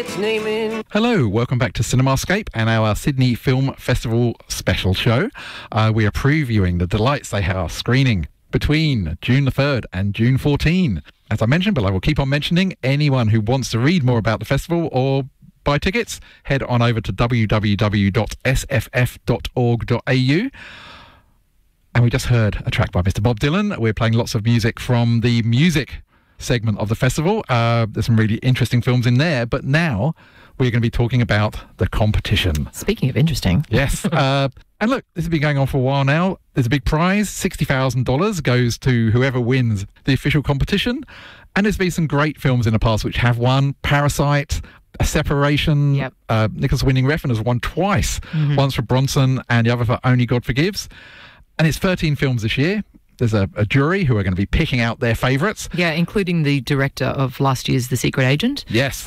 its name in. Hello, welcome back to Cinemascape and our Sydney Film Festival special show. We are previewing the delights they are screening between June the 3rd and June 14. As I mentioned, but I will keep on mentioning, anyone who wants to read more about the festival or buy tickets, head on over to www.sff.org.au. And we just heard a track by Mr. Bob Dylan. We're playing lots of music from the music segment of the festival. There's some really interesting films in there, but now we're going to be talking about the competition. Speaking of interesting. Yes. And look, this has been going on for a while now. There's a big prize, $60,000 goes to whoever wins the official competition. And there's been some great films in the past which have won. Parasite, A Separation. Yep. Nicholas Winding Refn has won twice. Once for Bronson and the other for Only God Forgives. And it's 13 films this year. There's a jury who are going to be picking out their favourites. Yeah, including the director of last year's The Secret Agent. Yes.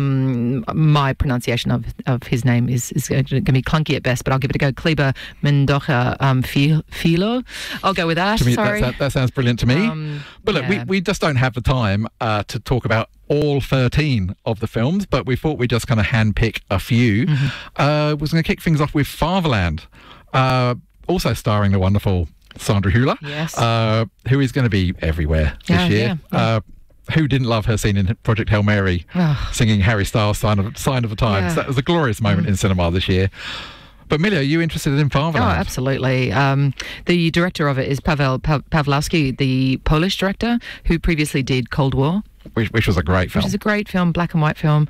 My pronunciation of his name is going to be clunky at best, but I'll give it a go. Kleber Mendoza Filo. I'll go with that. To me, Sorry. that sounds brilliant to me. But look, yeah. we just don't have the time to talk about all 13 of the films, but we thought we'd just kind of handpick a few. We're going to kick things off with Fatherland, also starring the wonderful Sandra Hüller, Yes. who is going to be everywhere this year. Yeah. Who didn't love her scene in Project Hail Mary, singing Harry Styles' Sign of the Times? Yeah. That was a glorious moment in cinema this year. But Millie, are you interested in Fatherland? Oh, absolutely. The director of it is Paweł Pawlowski, the Polish director who previously did Cold War. Which was a great film. Which is a great film, black and white film.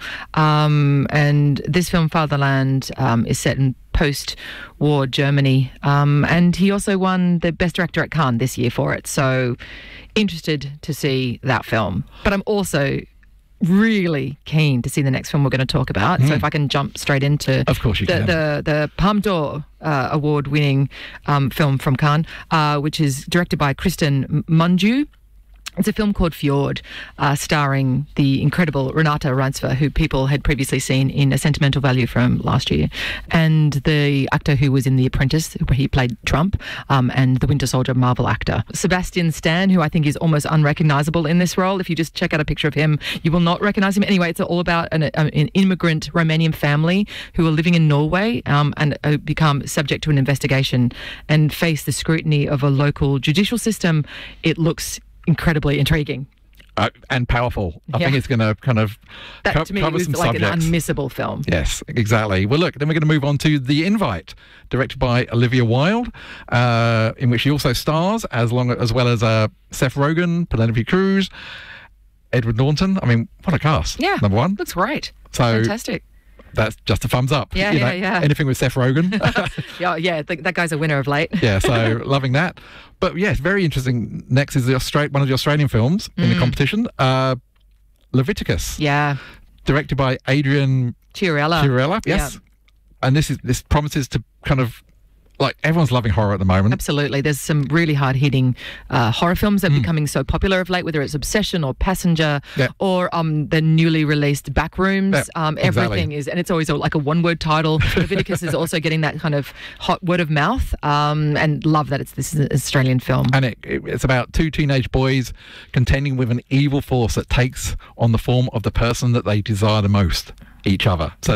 And this film, Fatherland, is set in post-war Germany. And he also won the Best Director at Cannes this year for it. So interested to see that film. But I'm also really keen to see the next film we're going to talk about. So if I can jump straight into Of course you can. the Palme d'Or award-winning film from Cannes, which is directed by Kristen Mungiu. It's a film called Fjord, starring the incredible Renata Reinsve, who people had previously seen in A Sentimental Value from last year, and the actor who was in The Apprentice, where he played Trump, and the Winter Soldier Marvel actor. Sebastian Stan, who I think is almost unrecognisable in this role. If you just check out a picture of him, you will not recognise him. Anyway, it's all about an immigrant Romanian family who are living in Norway and become subject to an investigation and face the scrutiny of a local judicial system. It looks incredibly intriguing. And powerful. I think it's going to kind of to me cover was some like subjects. An unmissable film. Yes, exactly. Well, look, then we're going to move on to The Invite, directed by Olivia Wilde, in which she also stars, as well as Seth Rogen, Penelope Cruz, Edward Norton. I mean, what a cast. Yeah. Number one. Looks great. So Fantastic. that's just a thumbs up. Yeah, yeah. Anything with Seth Rogen. That guy's a winner of late. Yeah, so loving that. But yes, very interesting. Next is one of the Australian films in the competition, Leviticus. Yeah. Directed by Adrian Chiarella. yes. Yeah. And this promises to kind of, like, everyone's loving horror at the moment. Absolutely. There's some really hard-hitting horror films that are becoming so popular of late, whether it's Obsession or Passenger or the newly released Backrooms. Everything is, and it's always like a one-word title. Leviticus is also getting that kind of hot word of mouth, and love that this is an Australian film. And it's about two teenage boys contending with an evil force that takes on the form of the person that they desire the most, each other. So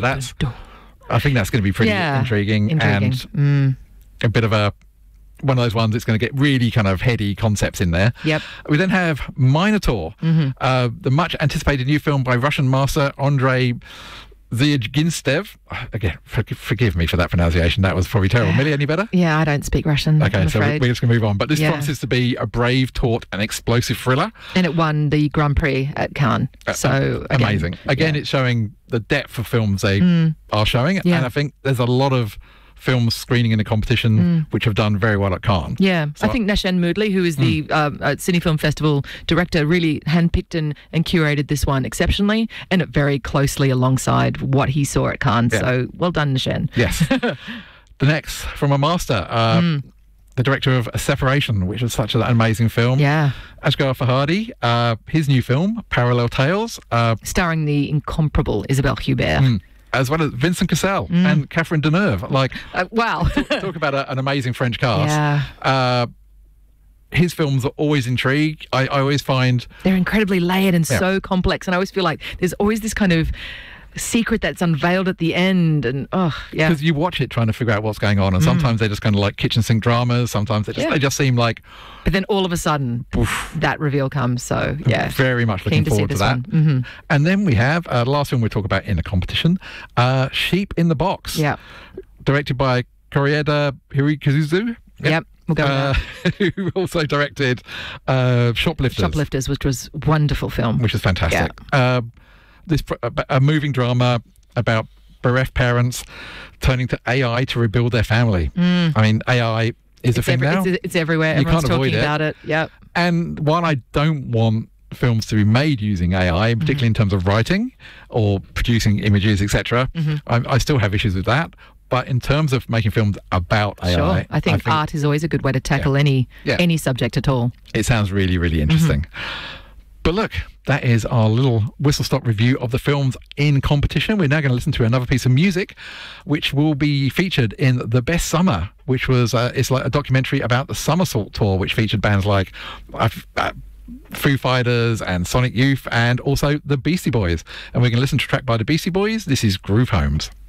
I think that's going to be pretty intriguing. And a bit of one of those ones that's going to get really kind of heady concepts in there. Yep. We then have Minotaur, the much anticipated new film by Russian master Andrei Zhyagintsev. Again, forgive me for that pronunciation. That was probably terrible. Millie, any better? Yeah, I don't speak Russian. Okay, I'm so we're afraid. just going to move on. But this promises to be a brave, taut, and explosive thriller. And it won the Grand Prix at Cannes. So amazing. Again, it's showing the depth of films they are showing. Yeah. And I think there's a lot of films screening in the competition which have done very well at Cannes. Yeah, So I think Nashen Moodley, who is the Sydney Film Festival director, really handpicked and curated this one exceptionally, and it very closely alongside what he saw at Cannes. Yeah. So well done, Nashen. Yes. The next from a master, the director of A Separation, which is such an amazing film. Yeah. Asghar Farhadi, his new film, Parallel Tales. Starring the incomparable Isabelle Huppert. As well as Vincent Cassel and Catherine Deneuve. Like, Wow. talk about an amazing French cast. Yeah. His films are always intrigue. I always find They're incredibly layered and so complex, and I always feel like there's always this kind of secret that's unveiled at the end, and yeah. Because you watch it trying to figure out what's going on, and sometimes they're just kind of like kitchen sink dramas. Sometimes they just seem like. But then all of a sudden, that reveal comes. So yeah, very much looking forward to that. Mm-hmm. And then we have the last film we'll talk about in the competition, Sheep in the Box. Yeah, directed by Koreeda Hirikazu. Yep. We'll go who also directed Shoplifters. Shoplifters, which was a wonderful film. Which is fantastic. Yeah. A moving drama about bereft parents turning to AI to rebuild their family. I mean, AI is a thing now. It's everywhere. You Everyone's can't avoid talking about it. Yep. And while I don't want films to be made using AI, particularly in terms of writing or producing images, etc., I still have issues with that. But in terms of making films about AI, sure. I think art is always a good way to tackle any subject at all. It sounds really, really interesting. But look, that is our little whistle-stop review of the films in competition. We're now going to listen to another piece of music, which will be featured in The Best Summer, which was it's like a documentary about the Somersault Tour, which featured bands like Foo Fighters and Sonic Youth and also the Beastie Boys. And we're going to listen to a track by the Beastie Boys. This is Groove Homes.